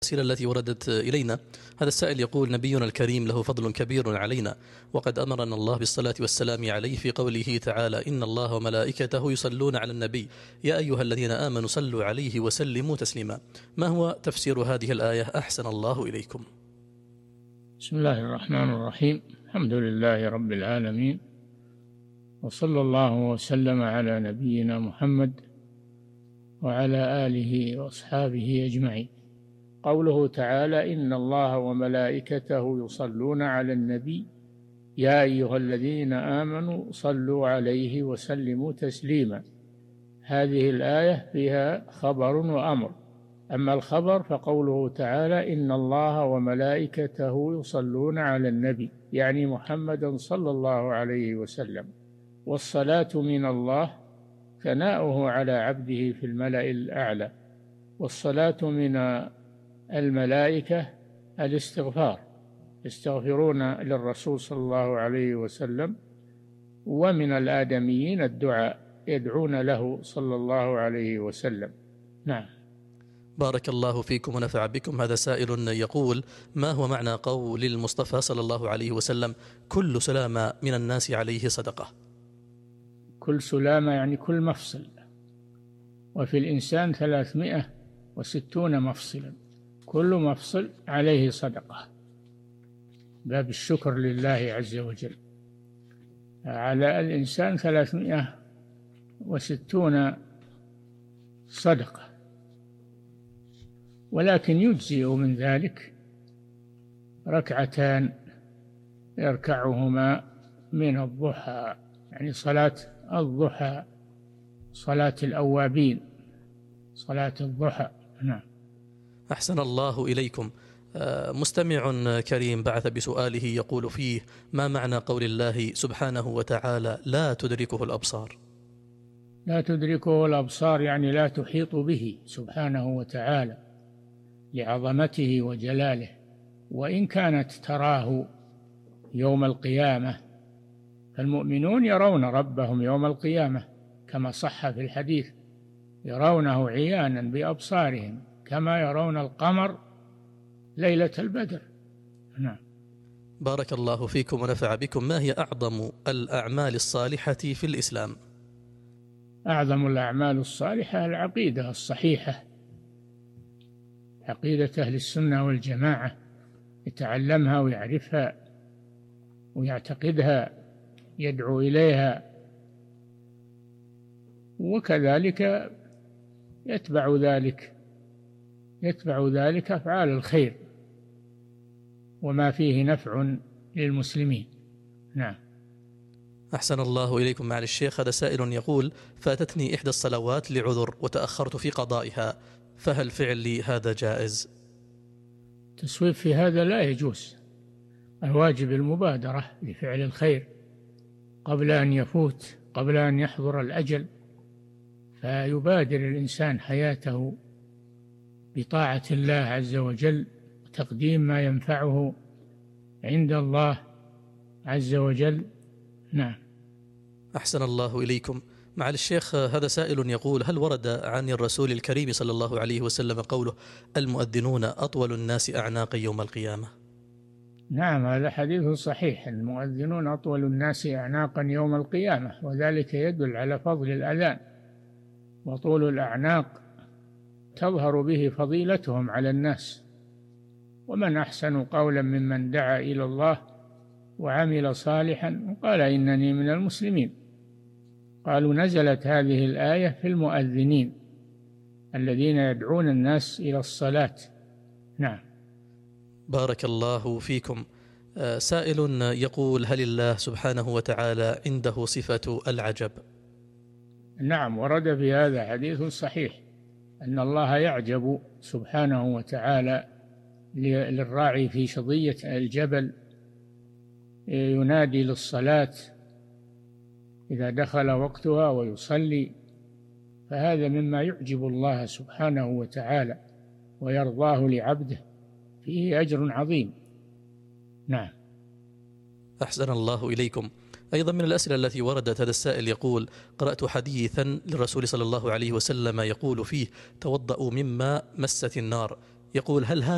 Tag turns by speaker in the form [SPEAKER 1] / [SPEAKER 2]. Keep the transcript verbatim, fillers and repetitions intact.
[SPEAKER 1] الأسئلة التي وردت إلينا. هذا السائل يقول: نبينا الكريم له فضل كبير علينا، وقد أمرنا الله بالصلاة والسلام عليه في قوله تعالى: إن الله وملائكته يصلون على النبي يا أيها الذين آمنوا صلوا عليه وسلموا تسليما. ما هو تفسير هذه الآية أحسن الله إليكم؟
[SPEAKER 2] بسم الله الرحمن الرحيم. الحمد لله رب العالمين، وصلى الله وسلم على نبينا محمد وعلى آله وأصحابه أجمعين. قوله تعالى: إن الله وملائكته يصلون على النبي يا أيها الذين آمنوا صلوا عليه وسلموا تسليما. هذه الآية فيها خبر وأمر. أما الخبر فقوله تعالى: إن الله وملائكته يصلون على النبي، يعني محمدا صلى الله عليه وسلم. والصلاة من الله ثناؤه على عبده في الملأ الأعلى، والصلاة من الملائكة الاستغفار، يستغفرون للرسول صلى الله عليه وسلم. ومن الآدميين الدعاء، يدعون له صلى الله عليه وسلم. نعم.
[SPEAKER 1] بارك الله فيكم ونفع بكم. هذا سائل يقول: ما هو معنى قول المصطفى صلى الله عليه وسلم: كل سلامة من الناس عليه صدقة؟
[SPEAKER 2] كل سلامة يعني كل مفصل، وفي الإنسان ثلاثمائة وستون مفصلا، كل مفصل عليه صدقة، باب الشكر لله عز وجل. على الإنسان ثلاثمائة وستون صدقة، ولكن يجزئ من ذلك ركعتان يركعهما من الضحى، يعني صلاة الضحى، صلاة الأوابين، صلاة الضحى. نعم.
[SPEAKER 1] أحسن الله إليكم. مستمع كريم بعث بسؤاله يقول فيه: ما معنى قول الله سبحانه وتعالى: لا تدركه الأبصار؟
[SPEAKER 2] لا تدركه الأبصار يعني لا تحيط به سبحانه وتعالى لعظمته وجلاله، وإن كانت تراه يوم القيامة، فالمؤمنون يرون ربهم يوم القيامة كما صح في الحديث: يرونه عيانا بأبصارهم كما يرون القمر ليلة البدر. نعم.
[SPEAKER 1] بارك الله فيكم ونفع بكم. ما هي أعظم الأعمال الصالحة في الإسلام؟
[SPEAKER 2] أعظم الأعمال الصالحة العقيدة الصحيحة، عقيدة أهل السنة والجماعة، يتعلمها ويعرفها ويعتقدها، يدعو إليها، وكذلك يتبع ذلك يتبع ذلك أفعال الخير وما فيه نفع للمسلمين. نعم.
[SPEAKER 1] أحسن الله إليكم. مع الشيخ هذا سائل يقول: فاتتني إحدى الصلوات لعذر وتأخرت في قضائها، فهل فعلي هذا جائز؟
[SPEAKER 2] التسويف في هذا لا يجوز. الواجب المبادرة لفعل الخير قبل أن يفوت، قبل أن يحضر الأجل، فيبادر الإنسان حياته بطاعة الله عز وجل، وتقديم ما ينفعه عند الله عز وجل. نعم.
[SPEAKER 1] أحسن الله إليكم. مع الشيخ هذا سائل يقول: هل ورد عن الرسول الكريم صلى الله عليه وسلم قوله: المؤذنون أطول الناس أعناقا يوم القيامة؟
[SPEAKER 2] نعم، هذا حديث صحيح: المؤذنون أطول الناس أعناقا يوم القيامة، وذلك يدل على فضل الأذان، وطول الأعناق تظهر به فضيلتهم على الناس. ومن أحسن قولا ممن دعا إلى الله وعمل صالحا وقال إنني من المسلمين. قالوا: نزلت هذه الآية في المؤذنين الذين يدعون الناس إلى الصلاة. نعم.
[SPEAKER 1] بارك الله فيكم. سائل يقول: هل الله سبحانه وتعالى عنده صفة العجب؟
[SPEAKER 2] نعم، ورد في هذا حديث صحيح أن الله يعجب سبحانه وتعالى للراعي في شظية الجبل، ينادي للصلاة إذا دخل وقتها ويصلي، فهذا مما يعجب الله سبحانه وتعالى ويرضاه لعبده، فيه أجر عظيم. نعم.
[SPEAKER 1] أحسن الله إليكم. أيضا من الأسئلة التي وردت هذا السائل يقول: قرأت حديثا للرسول صلى الله عليه وسلم يقول فيه: توضأوا مما مست النار. يقول: هل هذا